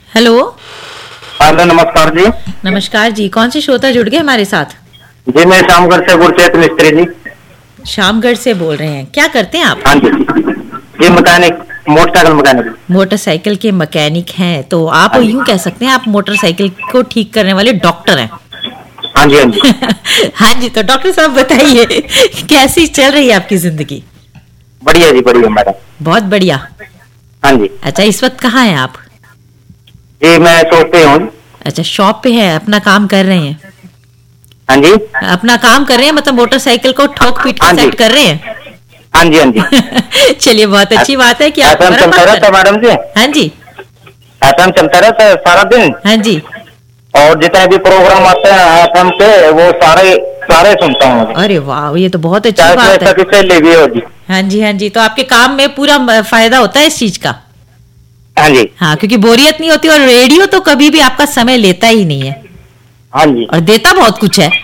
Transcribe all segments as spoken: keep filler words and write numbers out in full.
Hello. Hello, नमस्कार जी। नमस्कार जी, कौन से श्रोता जुड़ गए हमारे साथ? जी, मैं शामगढ़ से गुरचेत मिस्त्री जी। शामगढ़ से बोल रहे हैं, क्या करते हैं आप? हाँ जी जी, मैकेनिक, मोटरसाइकिल मैकेनिक। मोटरसाइकिल के मैकेनिक हैं, तो आप यूं कह सकते हैं आप मोटरसाइकिल को ठीक करने वाले डॉक्टर हैं। हाँ जी हाँ जी। हाँ जी, तो डॉक्टर साहब बताइए कैसी चल रही है आपकी जिंदगी? बढ़िया जी, बढ़िया मैडम। बहुत बढ़िया। हाँ जी। अच्छा, इस वक्त कहाँ हैं आप? जी, मैं शॉप पे हूँ। अच्छा, शॉप पे है, अपना काम कर रहे हैं? हाँ जी। अपना काम कर रहे हैं, मतलब मोटरसाइकिल को ठोक पीट के सेट कर रहे हैं? हाँ जी हाँ जी। चलिए, बहुत अच्छी बात है कि आप एफएम चलता रहता मैडम जी। हाँ जी। एफएम चलता रहता है सारा दिन। हाँ जी। और जितने भी प्रोग्राम आते हैं एफएम पे, वो सारे सारे सुनता हूँ। अरे वाह, ये तो बहुत अच्छी बात है। किससे ले भी हो जी। हाँ जी हाँ जी, तो आपके काम में पूरा फायदा होता है इस चीज का? हाँ जी। हाँ, क्योंकि बोरियत नहीं होती, और रेडियो तो कभी भी आपका समय लेता ही नहीं है। हाँ जी। और देता बहुत कुछ है।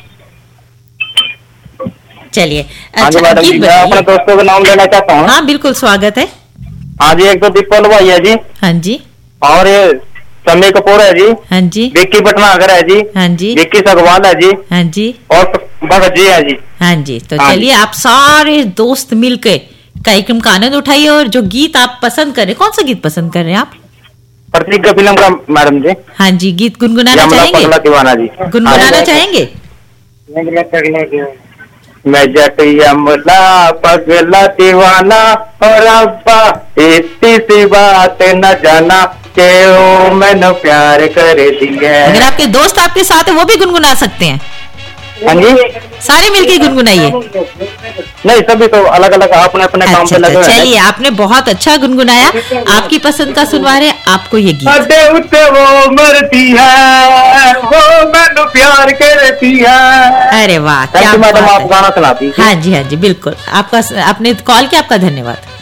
चलिए, हाँ जी अच्छा, मैडम जी, मैं अपने दोस्तों का नाम लेना चाहता हूँ। हाँ बिल्कुल, स्वागत है। हाँ जी, एक तो दीपल भाई है जी। हाँ जी। और ये समी कपूर है जी। हाँ जी। विक्की भटनागर है जी। हाँ जी। विक्की सगवाल है जी। हाँ जी। और भगत जी है जी। हाँ जी, तो चलिए आप सारे दोस्त मिलकर कार्यक्रम का आनंद उठाइए, और जो गीत आप पसंद कर रहे हैं, कौन सा गीत पसंद कर रहे हैं आप? प्रतिज्ञा फिल्म का मैडम जी। हाँ जी, गीत गुनगुनाना चाहेंगे? दीवाना जी, गुनगुनाना चाहेंगे? मैं जट यमला पगला दीवाना, और अब्बा इतनी सी बात न जाना के ओ मैंने प्यार कर दिया। अगर आपके दोस्त आपके साथ है, वो भी गुनगुना सकते हैं। हाँ जी, सारे मिलके गुनगुनाइए। नहीं, सभी तो अलग अलग अपने अपने काम पे लगे हुए हैं। चलिए, आपने बहुत अच्छा गुनगुनाया। आपकी पसंद का सुनवा रहे आपको ये गीत। अरे उसे वो मरती है, वो मैंने प्यार करती है। अरे वाह, क्या मैडम, आप गाना सुनाती। हाँ जी हाँ जी, बिल्कुल। आपका आपने कॉल किया, आपका धन्यवाद।